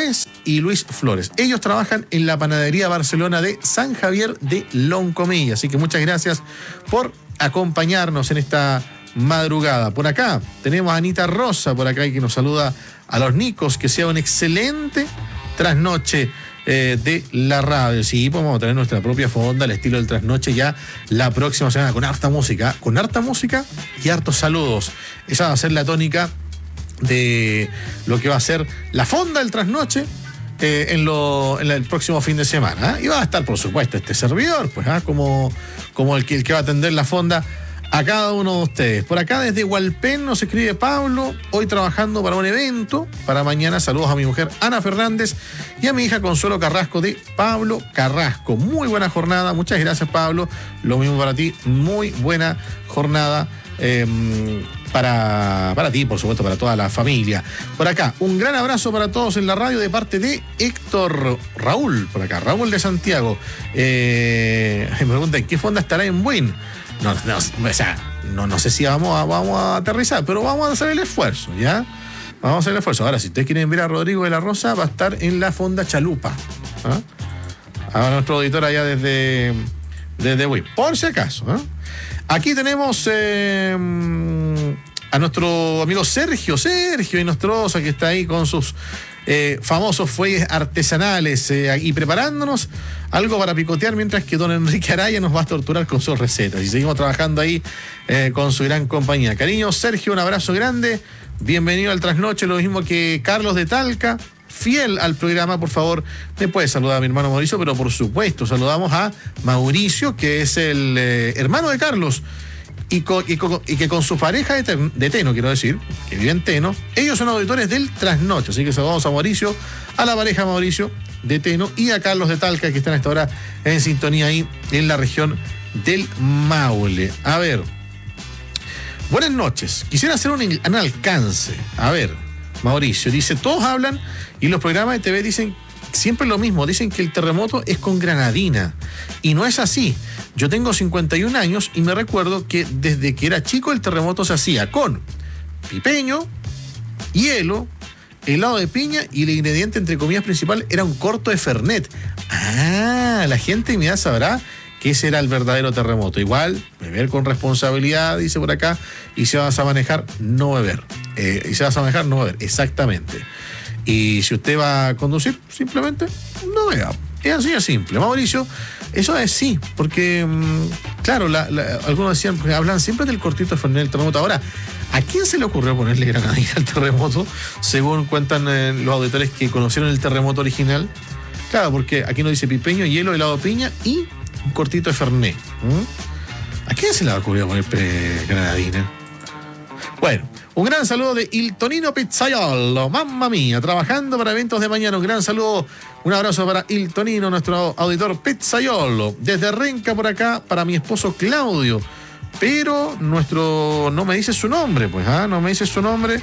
Páez y Luis Flores. Ellos trabajan en la panadería Barcelona de San Javier de Loncomilla. Así que muchas gracias por acompañarnos en esta madrugada. Por acá tenemos a Anita Rosa, por acá, que nos saluda a los Nicos. Que sea un excelente trasnoche de la radio. Sí, pues vamos a tener nuestra propia fonda al estilo del trasnoche ya la próxima semana con harta música y hartos saludos. Esa va a ser la tónica de lo que va a ser la fonda del trasnoche en el próximo fin de semana. Y va a estar, por supuesto, este servidor, pues, como el que va a atender la fonda a cada uno de ustedes. Por acá desde Hualpén nos escribe Pablo, hoy trabajando para un evento para mañana. Saludos a mi mujer Ana Fernández y a mi hija Consuelo Carrasco de Pablo Carrasco. Muy buena jornada, muchas gracias, Pablo. Lo mismo para ti, muy buena jornada para ti, por supuesto, para toda la familia. Por acá, un gran abrazo para todos en la radio de parte de Héctor Raúl, por acá, Raúl de Santiago. Me preguntan, ¿qué fonda estará en Buin? No sé si vamos a aterrizar, pero vamos a hacer el esfuerzo, ¿ya? Vamos a hacer el esfuerzo. Ahora, si ustedes quieren ver a Rodrigo de la Rosa, va a estar en la fonda Chalupa. A nuestro auditor allá desde Buin, por si acaso. Aquí tenemos a nuestro amigo Sergio Inostroza, que está ahí con sus famosos fuelles artesanales y preparándonos algo para picotear, mientras que don Enrique Araya nos va a torturar con sus recetas. Y seguimos trabajando ahí con su gran compañía. Cariño, Sergio, un abrazo grande. Bienvenido al Trasnoche, lo mismo que Carlos de Talca. Fiel al programa, por favor, me puede saludar a mi hermano Mauricio, pero por supuesto saludamos a Mauricio, que es el hermano de Carlos, y que con su pareja de Teno, quiero decir, que vive en Teno, ellos son auditores del Trasnoche. Así que saludamos a Mauricio, a la pareja Mauricio de Teno y a Carlos de Talca, que están a esta hora en sintonía ahí en la región del Maule. A ver, buenas noches. Quisiera hacer un alcance. A ver, Mauricio dice, todos hablan y los programas de TV dicen siempre lo mismo, dicen que el terremoto es con granadina, y no es así. Yo tengo 51 años y me recuerdo que desde que era chico el terremoto se hacía con pipeño, hielo, helado de piña, y el ingrediente entre comillas principal era un corto de Fernet. La gente de mi edad sabrá que ese era el verdadero terremoto. Igual, beber con responsabilidad, dice por acá, y si vas a manejar, no beber. Exactamente. Y si usted va a conducir, simplemente no beba. Es así de simple. Mauricio, eso es sí, porque, claro, algunos decían, hablan siempre del cortito de Fernet del terremoto. Ahora, ¿a quién se le ocurrió ponerle granadina al terremoto? Según cuentan los auditores que conocieron el terremoto original. Claro, porque aquí nos dice pipeño, hielo, helado de piña y un cortito de Fernet. ¿A quién se le ocurrió poner granadina? Bueno, un gran saludo de Il Tonino Pizzaiolo, mamma mía, trabajando para eventos de mañana. Un gran saludo, un abrazo para Il Tonino, nuestro auditor Pizzaiolo. Desde Renca por acá, para mi esposo Claudio. Pero no me dice su nombre, pues, no me dice su nombre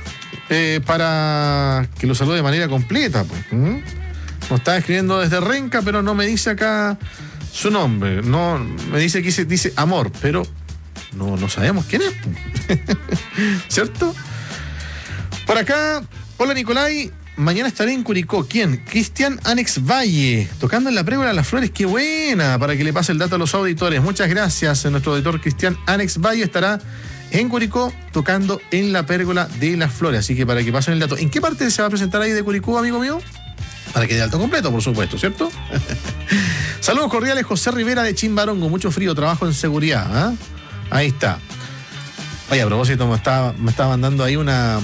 para que lo salude de manera completa, pues. Nos está escribiendo desde Renca, pero no me dice acá su nombre. No, me dice que dice amor, pero no sabemos quién es. ¿Cierto? Por acá, hola Nicolai, mañana estaré en Curicó. ¿Quién? Cristian Anex Valle, tocando en la Pérgola de las Flores. ¡Qué buena! Para que le pase el dato a los auditores. Muchas gracias. Nuestro auditor Cristian Anex Valle estará en Curicó tocando en la Pérgola de las Flores. Así que para que pasen el dato. ¿En qué parte se va a presentar ahí de Curicó, amigo mío? Para que dé alto completo, por supuesto, ¿cierto? Saludos cordiales, José Rivera de Chimbarongo. Mucho frío, trabajo en seguridad. Ahí está. Oye, a propósito, me estaba mandando ahí una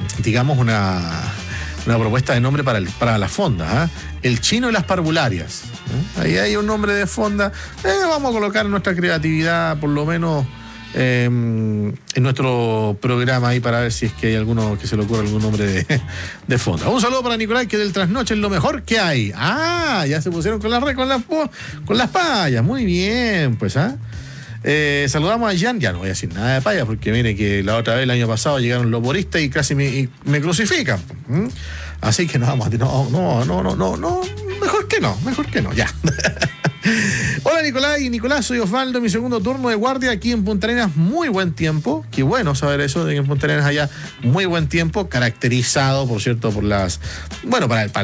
propuesta de nombre para la fonda. El Chino y las Parvularias. Ahí hay un nombre de fonda. Vamos a colocar nuestra creatividad, por lo menos, en nuestro programa ahí, para ver si es que hay alguno que se le ocurra algún nombre de fonda. Un saludo para Nicolás, que del Trasnoche es lo mejor que hay. Ya se pusieron con las payas. Muy bien, pues, saludamos a Jan. Ya no voy a decir nada de payas, porque mire que la otra vez, el año pasado, llegaron los boristas y casi me crucifican. Así que no, mejor que no, ya. Hola Nicolás, soy Osvaldo, mi segundo turno de guardia aquí en Punta Arenas. Muy buen tiempo, qué bueno saber eso, de que en Punta Arenas haya muy buen tiempo, caracterizado, por cierto, por para